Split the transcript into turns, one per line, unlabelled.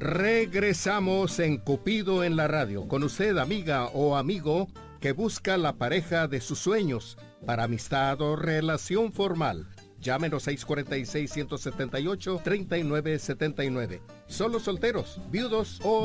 Regresamos en Cupido en la radio. Con usted, amiga o amigo, que busca la pareja de sus sueños para amistad o relación formal. Llámenos 646-178-3979. Solo solteros, viudos o